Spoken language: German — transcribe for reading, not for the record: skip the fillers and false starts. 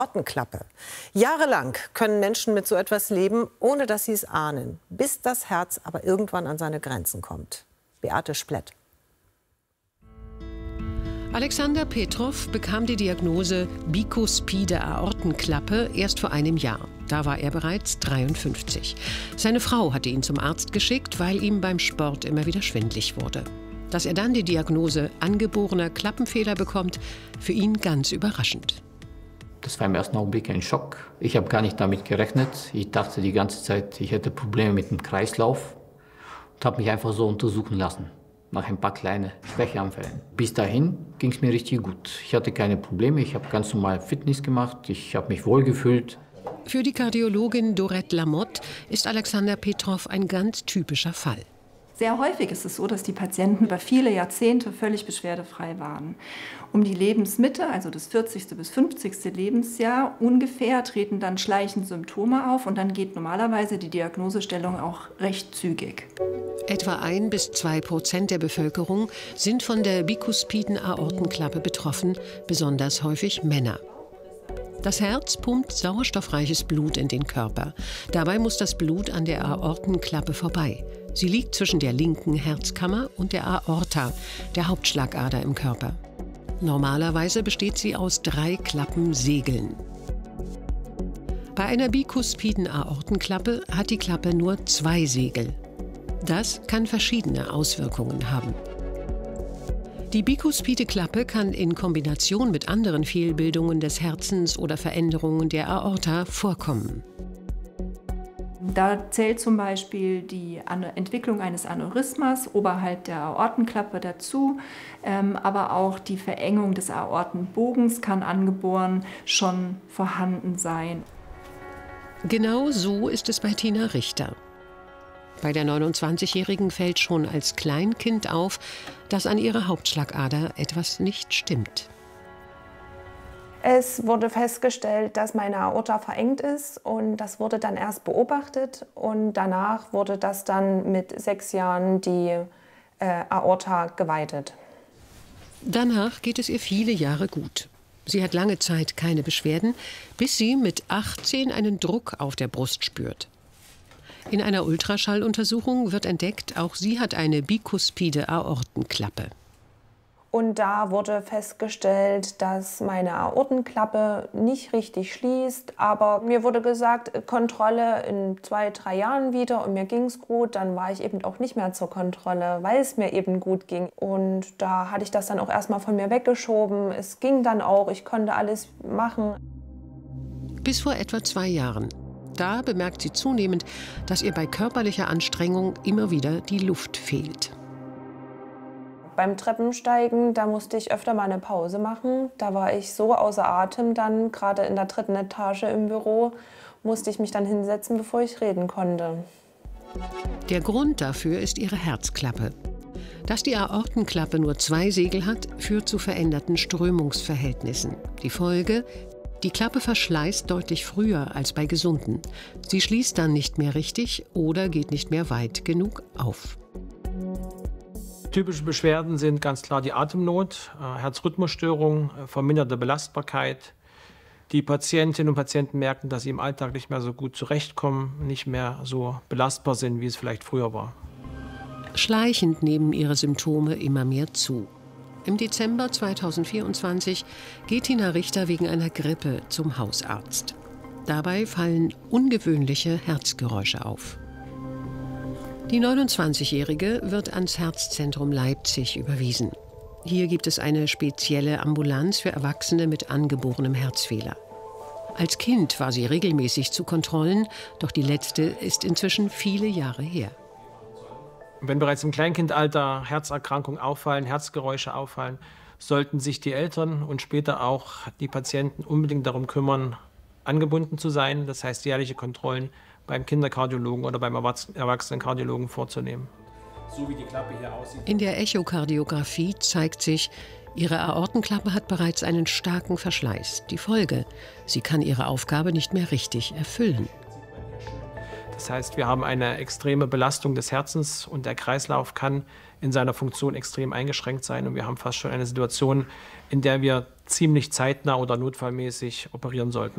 Aortenklappe. Jahrelang können Menschen mit so etwas leben, ohne dass sie es ahnen, bis das Herz aber irgendwann an seine Grenzen kommt. Beate Splett. Alexander Petrov bekam die Diagnose bikuspide Aortenklappe erst vor einem Jahr. Da war er bereits 53. Seine Frau hatte ihn zum Arzt geschickt, weil ihm beim Sport immer wieder schwindlig wurde. Dass er dann die Diagnose angeborener Klappenfehler bekommt, für ihn ganz überraschend. Das war im ersten Augenblick ein Schock. Ich habe gar nicht damit gerechnet. Ich dachte die ganze Zeit, ich hätte Probleme mit dem Kreislauf und habe mich einfach so untersuchen lassen. Nach ein paar kleinen Schwächeanfällen. Bis dahin ging es mir richtig gut. Ich hatte keine Probleme, ich habe ganz normal Fitness gemacht, ich habe mich wohlgefühlt. Für die Kardiologin Dorette Lamotte ist Alexander Petrov ein ganz typischer Fall. Sehr häufig ist es so, dass die Patienten über viele Jahrzehnte völlig beschwerdefrei waren. Um die Lebensmitte, also das 40. bis 50. Lebensjahr ungefähr, treten dann schleichend Symptome auf und dann geht normalerweise die Diagnosestellung auch recht zügig. Etwa 1 bis 2% der Bevölkerung sind von der bikuspiden Aortenklappe betroffen, besonders häufig Männer. Das Herz pumpt sauerstoffreiches Blut in den Körper. Dabei muss das Blut an der Aortenklappe vorbei. Sie liegt zwischen der linken Herzkammer und der Aorta, der Hauptschlagader im Körper. Normalerweise besteht sie aus 3 Klappensegeln. Bei einer bikuspiden Aortenklappe hat die Klappe nur 2 Segel. Das kann verschiedene Auswirkungen haben. Die bikuspide Klappe kann in Kombination mit anderen Fehlbildungen des Herzens oder Veränderungen der Aorta vorkommen. Da zählt zum Beispiel die Entwicklung eines Aneurysmas oberhalb der Aortenklappe dazu, aber auch die Verengung des Aortenbogens kann angeboren schon vorhanden sein. Genau so ist es bei Tina Richter. Bei der 29-Jährigen fällt schon als Kleinkind auf, dass an ihrer Hauptschlagader etwas nicht stimmt. Es wurde festgestellt, dass meine Aorta verengt ist und das wurde dann erst beobachtet und danach wurde das dann mit 6 Jahren die Aorta geweitet. Danach geht es ihr viele Jahre gut. Sie hat lange Zeit keine Beschwerden, bis sie mit 18 einen Druck auf der Brust spürt. In einer Ultraschalluntersuchung wird entdeckt, auch sie hat eine bikuspide Aortenklappe. Und da wurde festgestellt, dass meine Aortenklappe nicht richtig schließt. Aber mir wurde gesagt, Kontrolle in 2, 3 Jahren wieder und mir ging es gut. Dann war ich eben auch nicht mehr zur Kontrolle, weil es mir eben gut ging. Und da hatte ich das dann auch erstmal von mir weggeschoben. Es ging dann auch, ich konnte alles machen. Bis vor etwa 2 Jahren. Da bemerkt sie zunehmend, dass ihr bei körperlicher Anstrengung immer wieder die Luft fehlt. Beim Treppensteigen, da musste ich öfter mal eine Pause machen. Da war ich so außer Atem dann, gerade in der 3. Etage im Büro, musste ich mich dann hinsetzen, bevor ich reden konnte. Der Grund dafür ist ihre Herzklappe. Dass die Aortenklappe nur 2 Segel hat, führt zu veränderten Strömungsverhältnissen. Die Folge: die Klappe verschleißt deutlich früher als bei Gesunden. Sie schließt dann nicht mehr richtig oder geht nicht mehr weit genug auf. Typische Beschwerden sind ganz klar die Atemnot, Herzrhythmusstörung, verminderte Belastbarkeit. Die Patientinnen und Patienten merken, dass sie im Alltag nicht mehr so gut zurechtkommen, nicht mehr so belastbar sind, wie es vielleicht früher war. Schleichend nehmen ihre Symptome immer mehr zu. Im Dezember 2024 geht Tina Richter wegen einer Grippe zum Hausarzt. Dabei fallen ungewöhnliche Herzgeräusche auf. Die 29-Jährige wird ans Herzzentrum Leipzig überwiesen. Hier gibt es eine spezielle Ambulanz für Erwachsene mit angeborenem Herzfehler. Als Kind war sie regelmäßig zu Kontrollen, doch die letzte ist inzwischen viele Jahre her. Wenn bereits im Kleinkindalter Herzerkrankungen auffallen, Herzgeräusche auffallen, sollten sich die Eltern und später auch die Patienten unbedingt darum kümmern, angebunden zu sein. Das heißt, jährliche Kontrollen beim Kinderkardiologen oder beim Erwachsenenkardiologen vorzunehmen. So wie die Klappe hier aussieht. In der Echokardiographie zeigt sich, ihre Aortenklappe hat bereits einen starken Verschleiß. Die Folge: sie kann ihre Aufgabe nicht mehr richtig erfüllen. Das heißt, wir haben eine extreme Belastung des Herzens und der Kreislauf kann in seiner Funktion extrem eingeschränkt sein. Und wir haben fast schon eine Situation, in der wir ziemlich zeitnah oder notfallmäßig operieren sollten.